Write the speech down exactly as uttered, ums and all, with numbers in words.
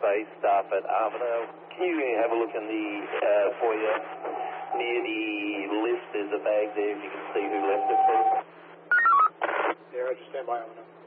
space staff at Armadale. Can you have a look in the uh, foyer? Near the lift, there's a bag there, if you can see who left it, please. Yeah, I just stand by Armadale.